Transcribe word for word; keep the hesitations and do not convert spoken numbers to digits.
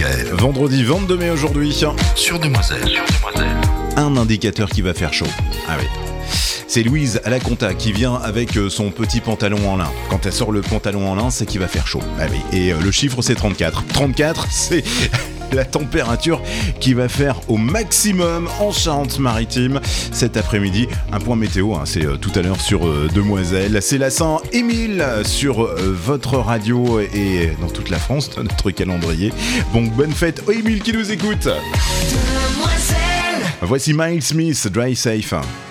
Michael. Vendredi vingt-deux mai aujourd'hui. Sur Demoiselle. Sur Demoiselle. Un indicateur qui va faire chaud. Ah oui. C'est Louise à la compta qui vient avec son petit pantalon en lin. Quand elle sort le pantalon en lin, c'est qu'il va faire chaud. Ah oui. Et le chiffre, c'est trente-quatre. trente-quatre, c'est la température qui va faire au maximum en Charente-Maritime cet après-midi. Un point météo, hein, c'est euh, tout à l'heure sur euh, Demoiselle. C'est la Saint-Émile sur euh, votre radio et dans toute la France, dans notre calendrier. Bon, bonne fête aux Émile qui nous écoute. Demoiselle. Voici Miles Smith, Drive Safe.